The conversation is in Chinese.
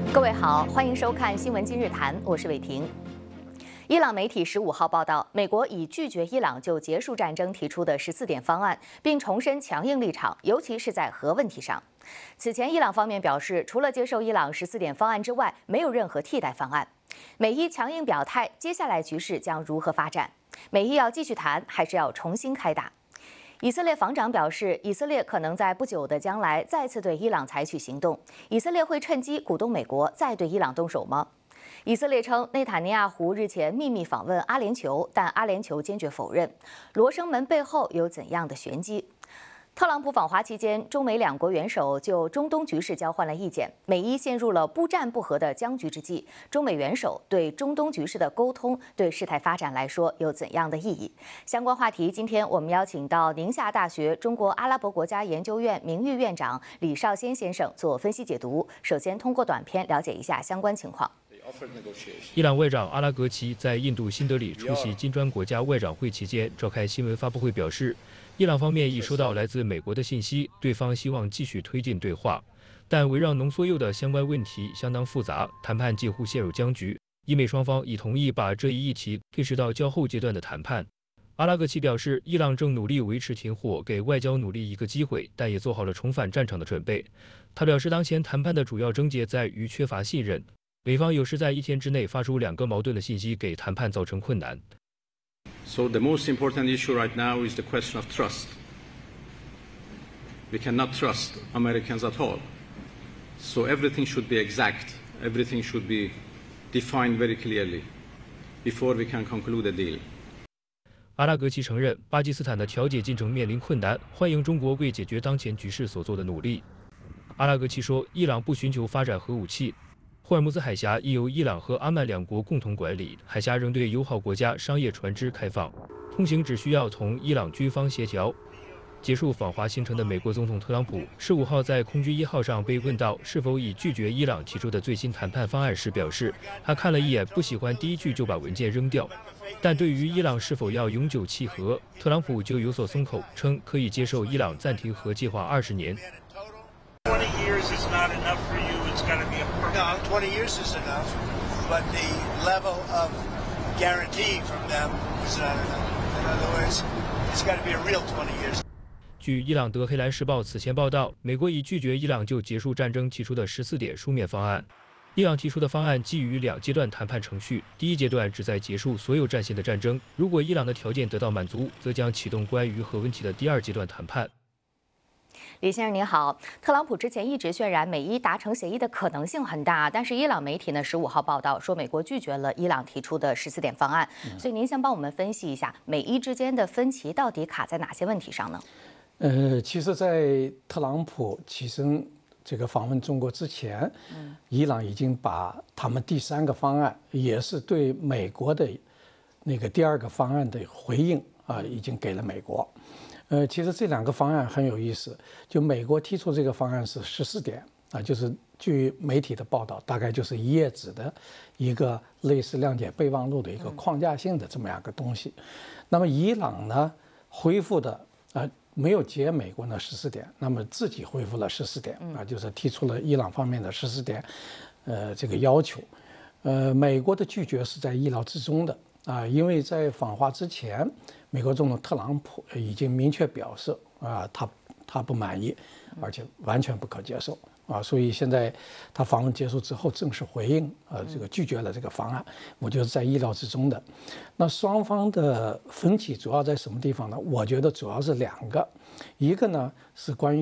各位好，欢迎收看《新闻今日谈》，我是伟婷。伊朗媒体15号报道，美国已拒绝伊朗就结束战争提出的14点方案，并重申强硬立场，尤其是在核问题上。此前，伊朗方面表示，除了接受伊朗14点方案之外，没有任何替代方案。美伊强硬表态，接下来局势将如何发展？美伊要继续谈，还是要重新开打？以色列防长表示，以色列可能在不久的将来再次对伊朗采取行动。以色列会趁机鼓动美国再对伊朗动手吗？以色列称，内塔尼亚胡日前秘密访问阿联酋，但阿联酋坚决否认。罗生门背后有怎样的玄机？特朗普访华期间，中美两国元首就中东局势交换了意见，美伊陷入了不战不和的僵局之际，中美元首对中东局势的沟通，对事态发展来说有怎样的意义？相关话题，今天我们邀请到宁夏大学中国阿拉伯国家研究院名誉院长李少先先生做分析解读。首先，通过短片了解一下相关情况。 伊朗外长阿拉格齐在印度新德里出席金砖国家外长会期间召开新闻发布会，表示，伊朗方面已收到来自美国的信息，对方希望继续推进对话，但围绕浓缩铀的相关问题相当复杂，谈判几乎陷入僵局。伊美双方已同意把这一议题推迟到较后阶段的谈判。阿拉格齐表示，伊朗正努力维持停火，给外交努力一个机会，但也做好了重返战场的准备。他表示，当前谈判的主要症结在于缺乏信任。美方有时在一天之内发出2个矛盾的信息，给谈判造成困难。 So the most important issue right now is the question of trust. We cannot trust Americans at all. So everything should be exact. Everything should be defined very clearly before we can conclude a deal. 阿拉格齐承认，巴基斯坦的调解进程面临困难，欢迎中国为解决当前局势所做的努力。阿拉格齐说，伊朗不寻求发展核武器。霍尔木兹海峡亦由伊朗和阿曼两国共同管理，海峡仍对友好国家商业船只开放，通行只需要同伊朗军方协调。结束访华行程的美国总统特朗普15号在空军1号上被问到是否已拒绝伊朗提出的最新谈判方案时，表示他看了一眼，不喜欢第一句就把文件扔掉。但对于伊朗是否要永久弃核，特朗普就有所松口，称可以接受伊朗暂停核计划20年。 20 years is not enough for you. It's got to be a permanent. No, 20 years is enough, but the level of guarantee from them is not enough. In other words, it's got to be a real 20 years. 据伊朗德黑兰时报此前报道，美国已拒绝伊朗就结束战争提出的14点书面方案。伊朗提出的方案基于2阶段谈判程序，第一阶段旨在结束所有战线的战争，如果伊朗的条件得到满足，则将启动关于核问题的第2阶段谈判。 李先生您好，特朗普之前一直渲染美伊达成协议的可能性很大，但是伊朗媒体呢15号报道说美国拒绝了伊朗提出的14点方案，所以您先帮我们分析一下美伊之间的分歧到底卡在哪些问题上呢？ 其实，在特朗普起身这个访问中国之前，伊朗已经把他们第3个方案，也是对美国的那个第2个方案的回应啊，已经给了美国。其实这2个方案很有意思，就美国提出这个方案是14点啊，就是据媒体的报道，大概就是1页纸的一个类似谅解备忘录的一个框架性的这么样个东西。那么伊朗呢恢复的没有解美国的14点，那么自己恢复了14点啊，就是提出了伊朗方面的14点这个要求。美国的拒绝是在意料之中的啊，因为在访华之前，美国总统特朗普已经明确表示啊，他不满意，而且完全不可接受啊，所以现在他访问结束之后正式回应这个拒绝了这个方案，我觉得在意料之中的。那双方的分歧主要在什么地方呢？我觉得主要是2个，一个呢是关于